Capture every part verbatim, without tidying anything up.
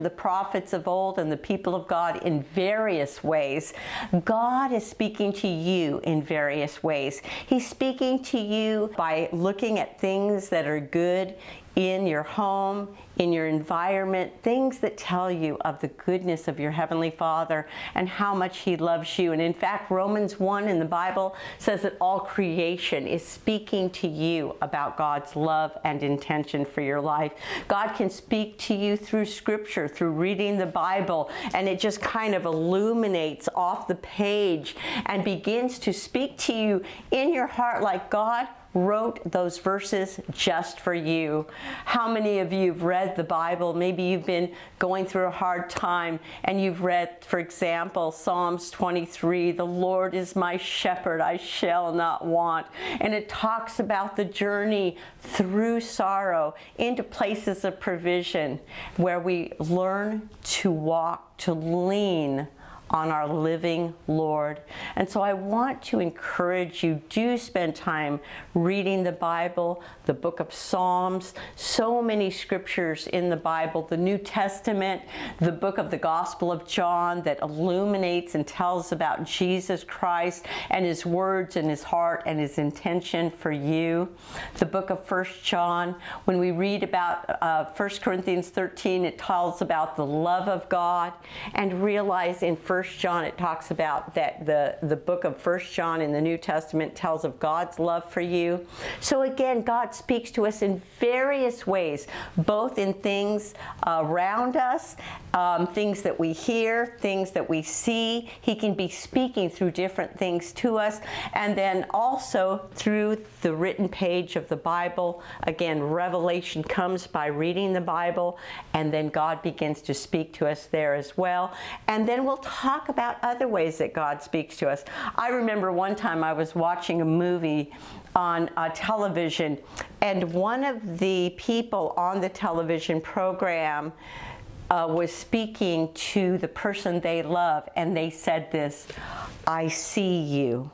the prophets of old and the people of God in various ways. God is speaking to you in various ways. He's speaking to you by looking at things that are good in your home, in your environment, things that tell you of the goodness of your Heavenly Father and how much He loves you. And in fact, Romans one in the Bible says that all creation is speaking to you about God's love and intention for your life. God can speak to you through Scripture, through reading the Bible, and it just kind of illuminates off the page and begins to speak to you in your heart like God wrote those verses just for you. How many of you have read the Bible? Maybe you've been going through a hard time and you've read, for example, Psalms twenty-three, "The Lord is my shepherd, I shall not want." And it talks about the journey through sorrow into places of provision where we learn to walk, to lean on our living Lord. And so I want to encourage you, do spend time reading the Bible, the book of Psalms, so many scriptures in the Bible, the New Testament, the book of the Gospel of John that illuminates and tells about Jesus Christ and His words and His heart and His intention for you. The book of First John, when we read about uh, First Corinthians thirteen, it tells about the love of God, and realize in First John it talks about that the, the book of First John in the New Testament tells of God's love for you. So again, God speaks to us in various ways, both in things around us, um, things that we hear, things that we see. He can be speaking through different things to us, and then also through the written page of the Bible. Again, revelation comes by reading the Bible, and then God begins to speak to us there as well. And then we'll talk Talk about other ways that God speaks to us. I remember one time I was watching a movie on uh, television, and one of the people on the television program uh, was speaking to the person they love, and they said this, "I see you."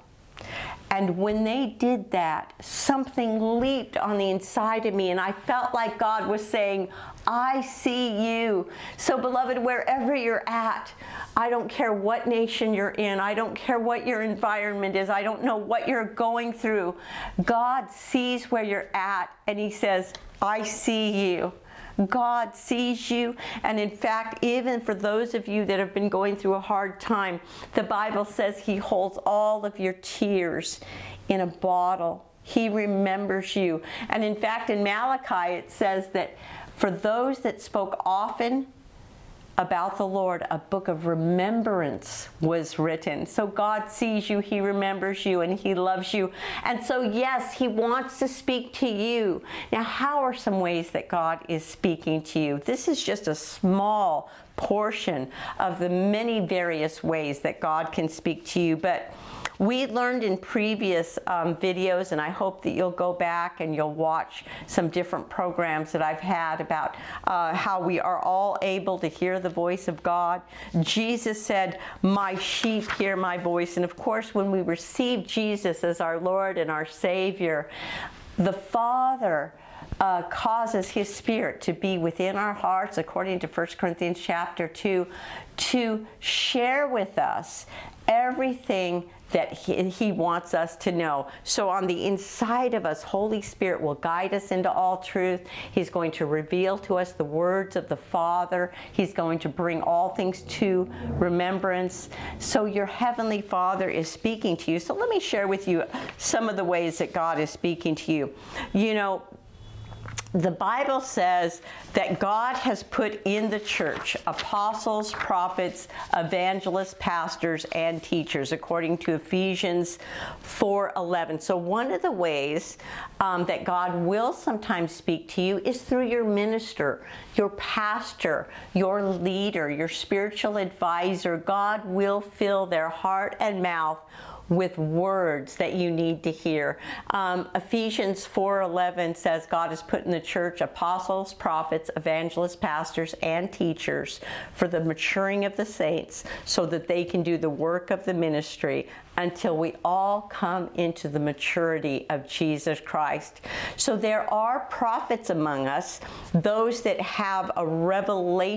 And when they did that, something leaped on the inside of me, and I felt like God was saying, "I see you." So beloved, wherever you're at, I don't care what nation you're in, I don't care what your environment is, I don't know what you're going through, God sees where you're at, and He says, "I see you." God sees you, and in fact, even for those of you that have been going through a hard time, the Bible says He holds all of your tears in a bottle. He remembers you. And in fact, in Malachi it says that for those that spoke often about the Lord, a book of remembrance was written. So God sees you, He remembers you, and He loves you. And so yes, He wants to speak to you. Now, how are some ways that God is speaking to you? This is just a small portion of the many various ways that God can speak to you. But we learned in previous um, videos, and I hope that you'll go back and you'll watch some different programs that I've had about uh, how we are all able to hear the voice of God. Jesus said, "My sheep hear my voice." And of course, when we receive Jesus as our Lord and our Savior, the Father Uh, causes His Spirit to be within our hearts, according to First Corinthians chapter two, to share with us everything that he, he wants us to know. So on the inside of us, Holy Spirit will guide us into all truth. He's going to reveal to us the words of the Father. He's going to bring all things to remembrance. So your Heavenly Father is speaking to you. So let me share with you some of the ways that God is speaking to you. You know, the Bible says that God has put in the church apostles, prophets, evangelists, pastors, and teachers, according to Ephesians four eleven. So one of the ways um, that God will sometimes speak to you is through your minister, your pastor, your leader, your spiritual advisor. God will fill their heart and mouth with words that you need to hear. Um, Ephesians four eleven says God has put in the church apostles, prophets, evangelists, pastors, and teachers for the maturing of the saints so that they can do the work of the ministry until we all come into the maturity of Jesus Christ. So there are prophets among us, those that have a revelation